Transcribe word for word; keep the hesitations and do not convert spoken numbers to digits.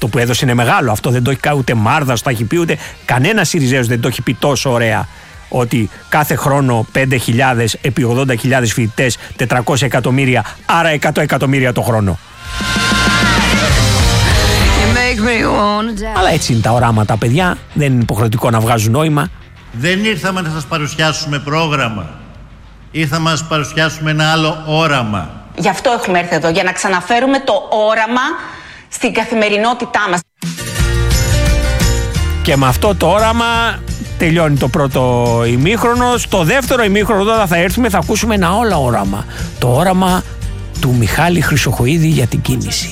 αυτό που έδωσε είναι μεγάλο. Αυτό δεν το έχει κάνει ούτε Μάρδας, το έχει πει ούτε κανένα Σιριζέος δεν το έχει πει τόσο ωραία. Ότι κάθε χρόνο πέντε χιλιάδες επί ογδόντα χιλιάδες φοιτητές, τετρακόσια εκατομμύρια, άρα εκατό εκατομμύρια το χρόνο. Αλλά έτσι είναι τα οράματα, παιδιά. Δεν είναι υποχρεωτικό να βγάζουν νόημα. Δεν ήρθαμε να σας παρουσιάσουμε πρόγραμμα. Ήρθαμε να σας παρουσιάσουμε ένα άλλο όραμα. Γι' αυτό έχουμε έρθει εδώ, για να ξαναφέρουμε το όραμα στην καθημερινότητά μας. Και με αυτό το όραμα τελειώνει το πρώτο ημίχρονο. Στο δεύτερο ημίχρονο τώρα θα έρθουμε, θα ακούσουμε ένα όλο όραμα. Το όραμα του Μιχάλη Χρυσοχοΐδη για την κίνηση.